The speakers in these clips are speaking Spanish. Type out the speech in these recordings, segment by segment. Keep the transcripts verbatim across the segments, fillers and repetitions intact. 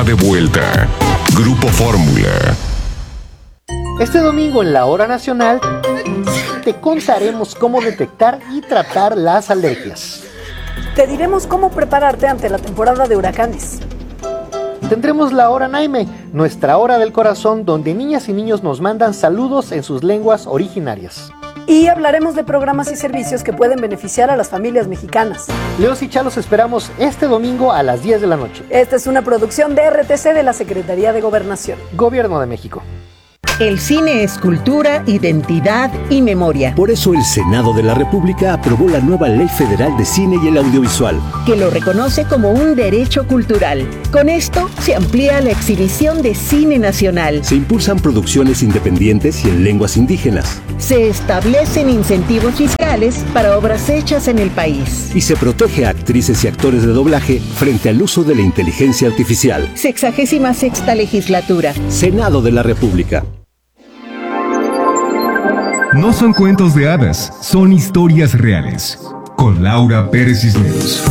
De vuelta. Grupo Fórmula. Este domingo en la Hora Nacional te contaremos cómo detectar y tratar las alergias. Te diremos cómo prepararte ante la temporada de huracanes. Tendremos la Hora Naime, nuestra hora del corazón, donde niñas y niños nos mandan saludos en sus lenguas originarias. Y hablaremos de programas y servicios que pueden beneficiar a las familias mexicanas. Leos y Chalos esperamos este domingo a las diez de la noche. Esta es una producción de R T C de la Secretaría de Gobernación. Gobierno de México. El cine es cultura, identidad y memoria. Por eso el Senado de la República aprobó la nueva Ley Federal de Cine y el Audiovisual, que lo reconoce como un derecho cultural. Con esto se amplía la exhibición de cine nacional. Se impulsan producciones independientes y en lenguas indígenas. Se establecen incentivos fiscales para obras hechas en el país. Y se protege a actrices y actores de doblaje frente al uso de la inteligencia artificial. Sexagésima sexta legislatura. Senado de la República. No son cuentos de hadas, son historias reales. Con Laura Pérez Cisneros.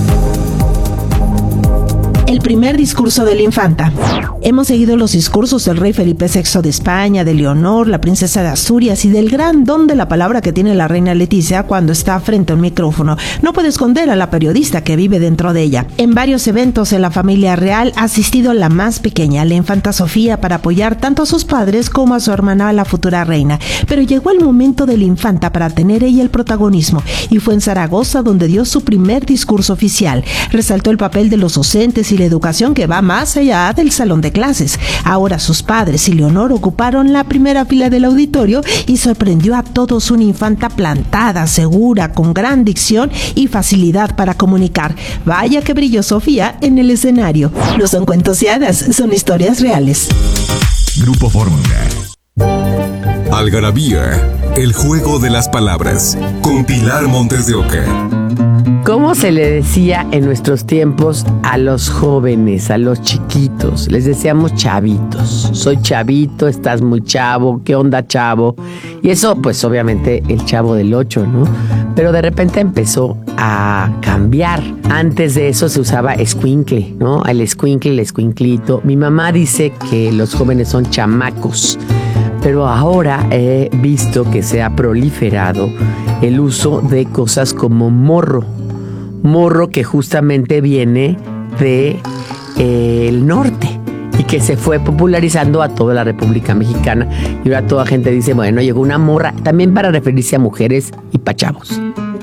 El primer discurso de la infanta. Hemos seguido los discursos del rey Felipe sexto de España, de Leonor, la princesa de Asturias y del gran don de la palabra que tiene la reina Leticia cuando está frente a un micrófono. No puede esconder a la periodista que vive dentro de ella. En varios eventos en la familia real ha asistido la más pequeña, la infanta Sofía, para apoyar tanto a sus padres como a su hermana, la futura reina. Pero llegó el momento de la infanta para tener ella el protagonismo, y fue en Zaragoza donde dio su primer discurso oficial. Resaltó el papel de los docentes y la educación que va más allá del salón de clases. Ahora sus padres y Leonor ocuparon la primera fila del auditorio y sorprendió a todos una infanta plantada, segura, con gran dicción y facilidad para comunicar. Vaya que brilló Sofía en el escenario. No son cuentos y hadas, son historias reales. Grupo Fórmula. Algarabía, el juego de las palabras, con Pilar Montes de Oca. ¿Cómo se le decía en nuestros tiempos a los jóvenes, a los chiquitos? Les decíamos chavitos. Soy chavito, estás muy chavo, ¿qué onda, chavo? Y eso, pues obviamente el Chavo del Ocho, ¿no? Pero de repente empezó a cambiar. Antes de eso se usaba escuincle, ¿no? El escuincle, el escuinclito. Mi mamá dice que los jóvenes son chamacos. Pero ahora he visto que se ha proliferado el uso de cosas como morro. Morro que justamente viene de eh, el norte y que se fue popularizando a toda la República Mexicana. Y ahora toda gente dice, bueno, llegó una morra, también para referirse a mujeres y pa' chavos.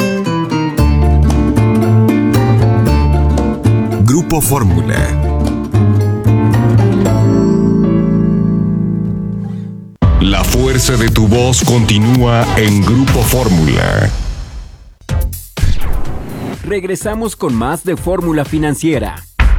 Grupo Fórmula. La fuerza de tu voz continúa en Grupo Fórmula. Regresamos con más de Fórmula Financiera.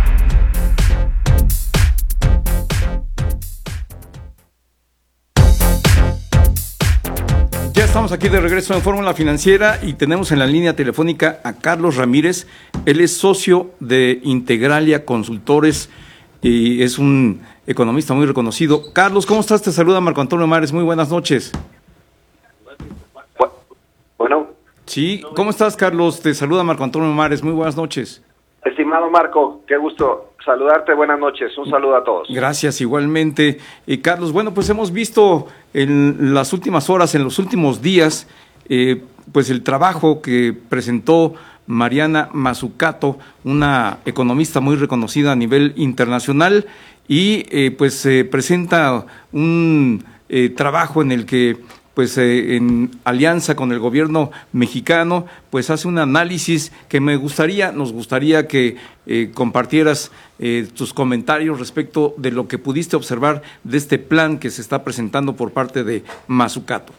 Ya estamos aquí de regreso en Fórmula Financiera y tenemos en la línea telefónica a Carlos Ramírez. Él es socio de Integralia Consultores y es un economista muy reconocido. Carlos, ¿cómo estás? Te saluda Marco Antonio Mares. Muy buenas noches. Bueno. Sí, ¿cómo estás, Carlos? Te saluda Marco Antonio Mares. Muy buenas noches. Estimado Marco, qué gusto saludarte. Buenas noches. Un saludo a todos. Gracias, igualmente. Eh, Carlos, bueno, pues hemos visto en las últimas horas, en los últimos días, eh, pues el trabajo que presentó Mariana Mazzucato, una economista muy reconocida a nivel internacional, y eh, pues se eh, presenta un eh, trabajo en el que pues eh, en alianza con el gobierno mexicano, pues hace un análisis que me gustaría, nos gustaría que eh, compartieras eh, tus comentarios respecto de lo que pudiste observar de este plan que se está presentando por parte de Mazzucato.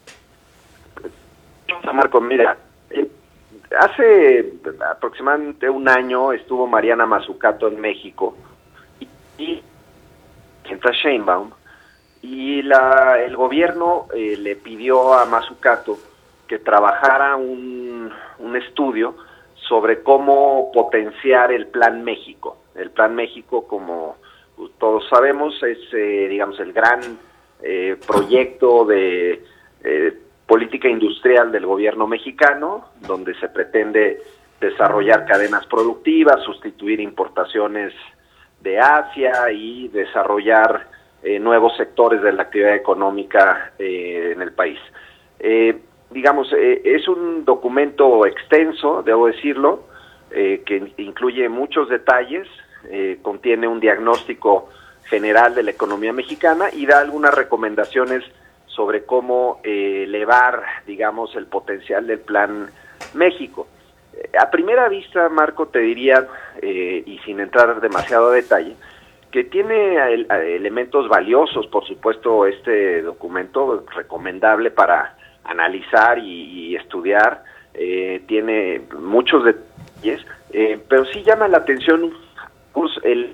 Marco, mira, eh, hace aproximadamente un año estuvo Mariana Mazzucato en México y, y entra Sheinbaum. Y la, el gobierno eh, le pidió a Mazzucato que trabajara un, un estudio sobre cómo potenciar el Plan México. El Plan México, como todos sabemos, es eh, digamos el gran eh, proyecto de eh, política industrial del gobierno mexicano, donde se pretende desarrollar cadenas productivas, sustituir importaciones de Asia y desarrollar eh, nuevos sectores de la actividad económica eh, en el país. Eh, digamos, eh, es un documento extenso, debo decirlo, eh, que incluye muchos detalles, eh, contiene un diagnóstico general de la economía mexicana y da algunas recomendaciones sobre cómo eh, elevar, digamos, el potencial del Plan México. Eh, a primera vista, Marco, te diría, eh, y sin entrar demasiado a detalle, que tiene el, elementos valiosos, por supuesto, este documento, recomendable para analizar y, y estudiar, eh, tiene muchos detalles, eh, pero sí llama la atención pues, el...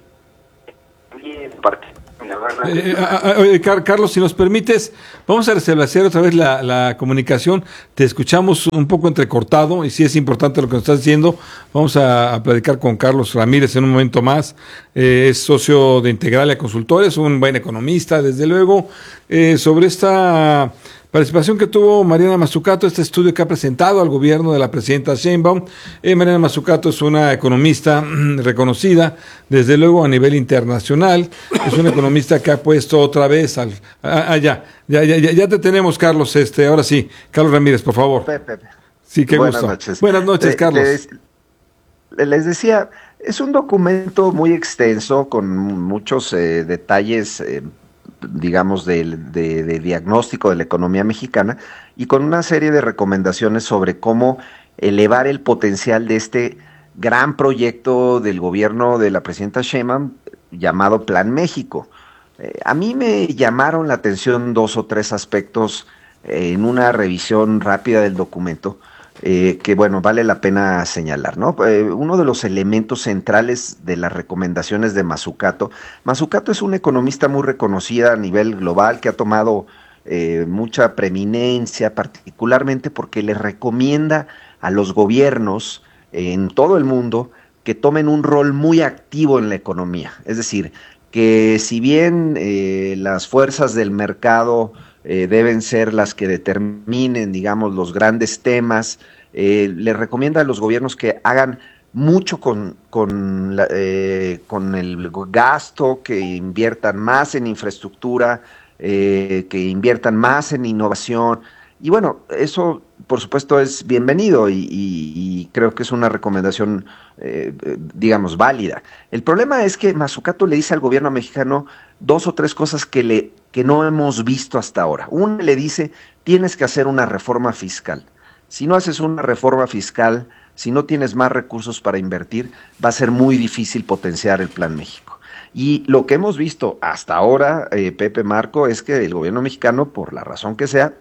el Eh, eh, eh, Carlos, si nos permites, vamos a restablecer otra vez la, la comunicación. Te escuchamos un poco entrecortado y sí es importante lo que nos estás diciendo. Vamos a, a platicar con Carlos Ramírez en un momento más. Eh, es socio de Integralia Consultores, un buen economista, desde luego, eh, sobre esta participación que tuvo Mariana Mazzucato, este estudio que ha presentado al gobierno de la presidenta Sheinbaum. Eh, Mariana Mazzucato es una economista reconocida, desde luego a nivel internacional. Es una economista que ha puesto otra vez al... Ah, ah, ya, ya, ya, ya te tenemos, Carlos. Este, ahora sí, Carlos Ramírez, por favor. Pepe. Sí, qué Buenas gusto. Noches. Buenas noches, Le, Carlos. Les, les decía, es un documento muy extenso con muchos eh, detalles eh, digamos, de, de, de diagnóstico de la economía mexicana y con una serie de recomendaciones sobre cómo elevar el potencial de este gran proyecto del gobierno de la presidenta Sheinbaum llamado Plan México. Eh, a mí me llamaron la atención dos o tres aspectos eh, en una revisión rápida del documento eh, que, bueno, vale la pena señalar, ¿no? Eh, uno de los elementos centrales de las recomendaciones de Mazzucato. Mazzucato es una economista muy reconocida a nivel global que ha tomado eh, mucha preeminencia, particularmente porque le recomienda a los gobiernos eh, en todo el mundo que tomen un rol muy activo en la economía. Es decir, que si bien eh, las fuerzas del mercado eh, deben ser las que determinen, digamos, los grandes temas, eh, le recomienda a los gobiernos que hagan mucho con, con, la, eh, con el gasto, que inviertan más en infraestructura, eh, que inviertan más en innovación. Y bueno, eso por supuesto es bienvenido y, y, y creo que es una recomendación, eh, digamos, válida. El problema es que Mazzucato le dice al gobierno mexicano dos o tres cosas que, le, que no hemos visto hasta ahora. Una, le dice, tienes que hacer una reforma fiscal. Si no haces una reforma fiscal, si no tienes más recursos para invertir, va a ser muy difícil potenciar el Plan México. Y lo que hemos visto hasta ahora, eh, Pepe, Marco, es que el gobierno mexicano, por la razón que sea,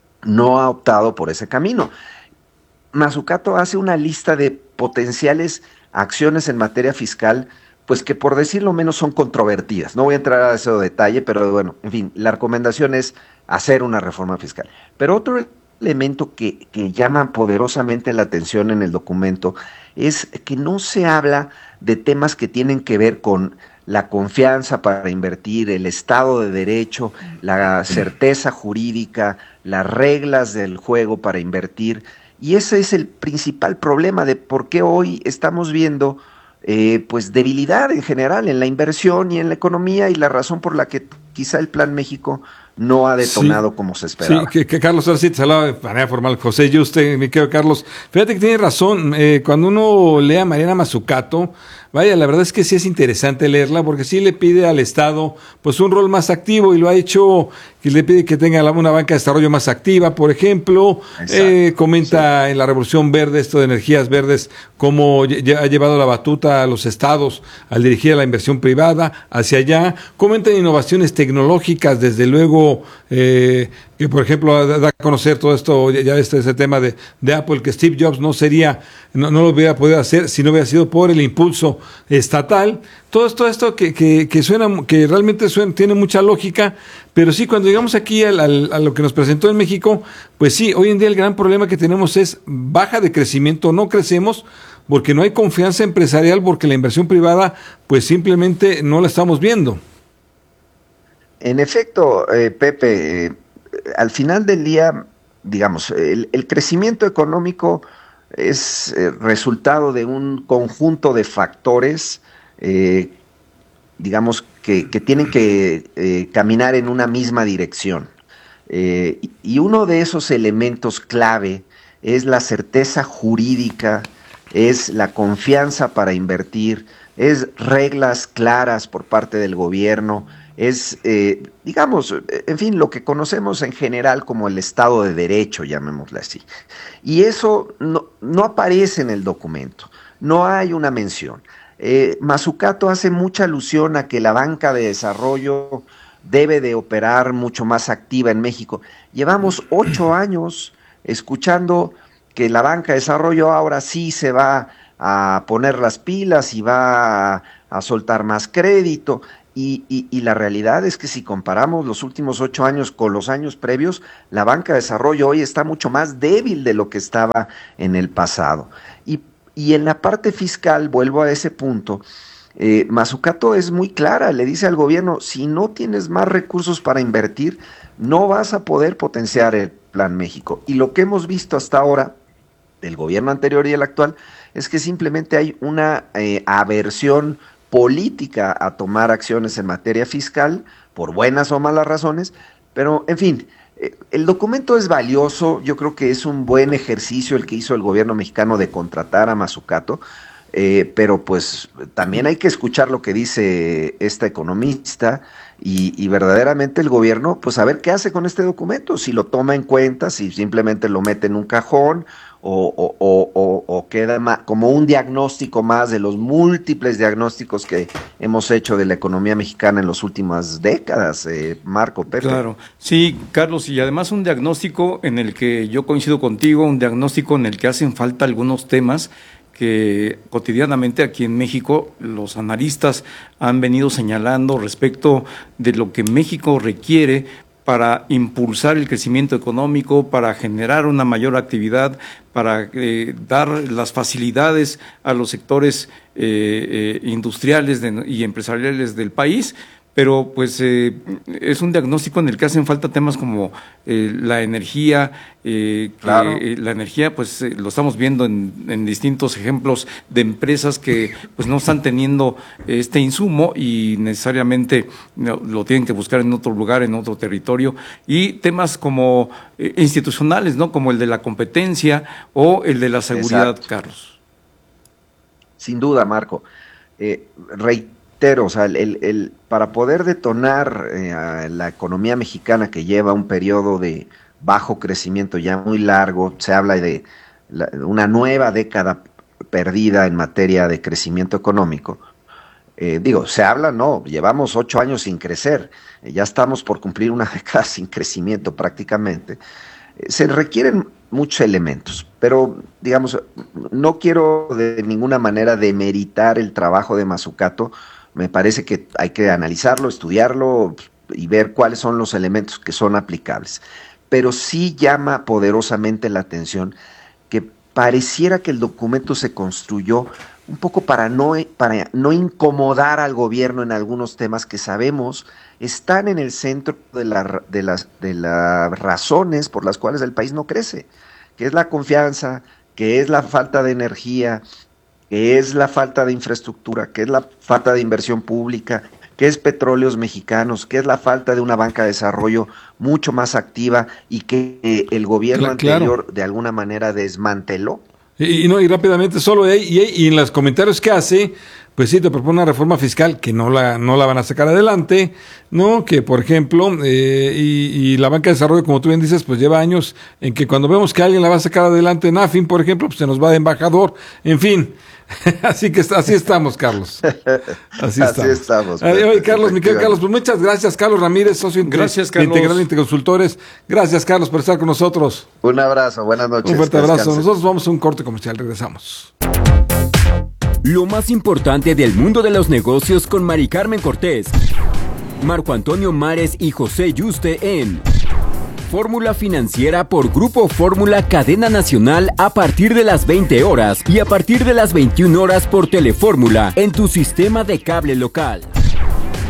no ha optado por ese camino. Mazzucato hace una lista de potenciales acciones en materia fiscal, pues que por decirlo menos son controvertidas. No voy a entrar a ese detalle, pero bueno, en fin, la recomendación es hacer una reforma fiscal. Pero otro elemento que, que llama poderosamente la atención en el documento es que no se habla de temas que tienen que ver con la confianza para invertir, el Estado de Derecho, la certeza jurídica, las reglas del juego para invertir. Y ese es el principal problema de por qué hoy estamos viendo eh, pues debilidad en general en la inversión y en la economía, y la razón por la que quizá el Plan México no ha detonado sí, como se esperaba. Sí, que, que Carlos, ahora sí te hablaba de manera formal, José, y usted, mi querido Carlos, fíjate que tiene razón, eh, cuando uno lee a Mariana Mazzucato, vaya, la verdad es que sí es interesante leerla, porque sí le pide al Estado pues un rol más activo, y lo ha hecho, que le pide que tenga una banca de desarrollo más activa, por ejemplo, eh, comenta sí. en la Revolución Verde, esto de energías verdes, cómo ha llevado la batuta a los estados al dirigir a la inversión privada hacia allá, comenta en innovaciones tecnológicas, desde luego, eh, que por ejemplo da a conocer todo esto, ya, ya este ese tema de, de Apple, que Steve Jobs no sería, no, no lo hubiera podido hacer si no hubiera sido por el impulso estatal. Todo esto, esto que, que, que suena, que realmente suena, tiene mucha lógica, pero sí, cuando llegamos aquí al, al, a lo que nos presentó en México, pues sí, hoy en día el gran problema que tenemos es baja de crecimiento, no crecemos porque no hay confianza empresarial, porque la inversión privada pues simplemente no la estamos viendo. En efecto, eh, Pepe, eh, al final del día, digamos, el, el crecimiento económico es eh, resultado de un conjunto de factores eh, digamos, que, que tienen que eh, caminar en una misma dirección. Eh, y uno de esos elementos clave es la certeza jurídica, es la confianza para invertir, es reglas claras por parte del gobierno, es, eh, digamos, en fin, lo que conocemos en general como el Estado de Derecho, llamémosle así. Y eso no, no aparece en el documento, no hay una mención. Eh, Mazzucato hace mucha alusión a que la banca de desarrollo debe de operar mucho más activa en México. Llevamos ocho años escuchando que la banca de desarrollo ahora sí se va a poner las pilas y va a, a soltar más crédito. Y, y, y la realidad es que si comparamos los últimos ocho años con los años previos, la banca de desarrollo hoy está mucho más débil de lo que estaba en el pasado. Y, y en la parte fiscal, vuelvo a ese punto, eh, Mazzucato es muy clara, le dice al gobierno, si no tienes más recursos para invertir, no vas a poder potenciar el Plan México. Y lo que hemos visto hasta ahora, del gobierno anterior y el actual, es que simplemente hay una eh, aversión política a tomar acciones en materia fiscal, por buenas o malas razones, pero en fin, eh, el documento es valioso, yo creo que es un buen ejercicio el que hizo el gobierno mexicano de contratar a Mazzucato, eh, pero pues también hay que escuchar lo que dice esta economista y, y verdaderamente el gobierno, pues a ver qué hace con este documento, si lo toma en cuenta, si simplemente lo mete en un cajón, O, o, o, o queda más, como un diagnóstico más de los múltiples diagnósticos que hemos hecho de la economía mexicana en las últimas décadas, eh, Marco, Pepe. Claro, sí, Carlos, y además un diagnóstico en el que yo coincido contigo, un diagnóstico en el que hacen falta algunos temas que cotidianamente aquí en México los analistas han venido señalando respecto de lo que México requiere para impulsar el crecimiento económico, para generar una mayor actividad, para eh, dar las facilidades a los sectores eh, eh, industriales de, y empresariales del país, pero pues eh, es un diagnóstico en el que hacen falta temas como eh, la energía, eh, claro. que, eh, la energía pues eh, lo estamos viendo en, en distintos ejemplos de empresas que pues no están teniendo este insumo y necesariamente no, lo tienen que buscar en otro lugar, en otro territorio, y temas como eh, institucionales, ¿no? Como el de la competencia o el de la seguridad. Exacto. Carlos. Sin duda, Marco. Eh, reitero, O sea, el, el, el, para poder detonar eh, a la economía mexicana que lleva un periodo de bajo crecimiento ya muy largo, se habla de la, una nueva década perdida en materia de crecimiento económico. Eh, digo, se habla, no, llevamos ocho años sin crecer, eh, ya estamos por cumplir una década sin crecimiento prácticamente. Eh, se requieren muchos elementos, pero digamos, no quiero de ninguna manera demeritar el trabajo de Mazzucato. Me parece que hay que analizarlo, estudiarlo y ver cuáles son los elementos que son aplicables. Pero sí llama poderosamente la atención que pareciera que el documento se construyó un poco para no, para no incomodar al gobierno en algunos temas que sabemos están en el centro de, la, de, las, de las razones por las cuales el país no crece, que es la confianza, que es la falta de energía, que es la falta de infraestructura, que es la falta de inversión pública, que es petróleos mexicanos, que es la falta de una banca de desarrollo mucho más activa y que eh, el gobierno claro, anterior claro. de alguna manera desmanteló. Y, y no, y rápidamente, solo ahí, y, y en los comentarios que hace, pues sí, te propone una reforma fiscal que no la no la van a sacar adelante, ¿no? Que, por ejemplo, eh, y, y la banca de desarrollo, como tú bien dices, pues lleva años en que cuando vemos que alguien la va a sacar adelante, NAFIN, por ejemplo, pues se nos va de embajador, en fin. Así que así estamos, Carlos. Así, así estamos. estamos Ay, oye, Carlos, mi querido Carlos, pues muchas gracias, Carlos Ramírez, socio gracias, de Integral Interconsultores. Gracias, Carlos, por estar con nosotros. Un abrazo, buenas noches. Un fuerte abrazo. Nosotros vamos a un corte comercial, regresamos. Lo más importante del mundo de los negocios con Mari Carmen Cortés, Marco Antonio Mares y José Yuste en Fórmula Financiera por Grupo Fórmula Cadena Nacional a partir de las veinte horas y a partir de las veintiuna horas por Telefórmula en tu sistema de cable local.